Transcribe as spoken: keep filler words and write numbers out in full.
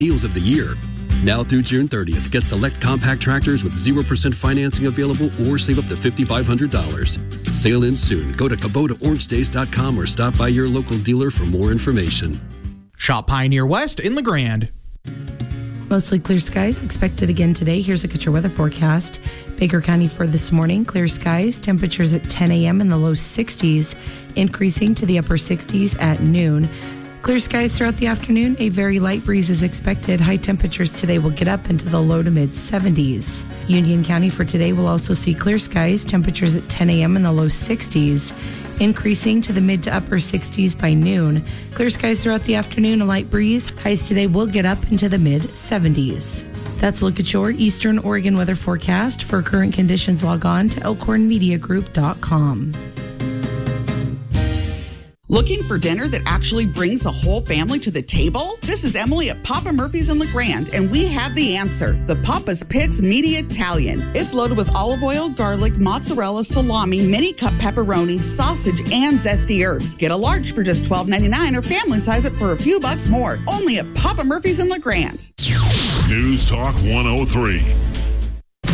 deals of the year. Now through June thirtieth, get select compact tractors with zero percent financing available or save up to five thousand five hundred dollars. Sale ends soon. Go to Kubota Orange Days dot com or stop by your local dealer for more information. Shop Pioneer West in LeGrand. Mostly clear skies expected again today. Here's a look at your weather forecast. Baker County for this morning, clear skies. Temperatures at ten a.m. in the low sixties, increasing to the upper sixties at noon. Clear skies throughout the afternoon. A very light breeze is expected. High temperatures today will get up into the low to mid seventies. Union County for today will also see clear skies. Temperatures at ten a.m. in the low sixties, increasing to the mid to upper sixties by noon. Clear skies throughout the afternoon. A light breeze. Highs today will get up into the mid seventies. That's a look at your Eastern Oregon weather forecast. For current conditions, log on to elkhorn media group dot com. Looking for dinner that actually brings the whole family to the table? This is Emily at Papa Murphy's in LeGrand, and we have the answer. The Papa's Picks Meaty Italian. It's loaded with olive oil, garlic, mozzarella, salami, mini cup pepperoni, sausage, and zesty herbs. Get a large for just twelve ninety-nine or family size it for a few bucks more. Only at Papa Murphy's in LeGrand. News Talk one oh three.